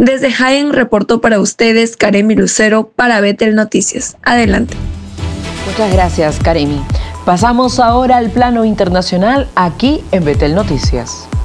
Desde Jaén reportó para ustedes Karemi Lucero para Betel Noticias. Adelante. Muchas gracias, Karemi. Pasamos ahora al plano internacional aquí en Betel Noticias.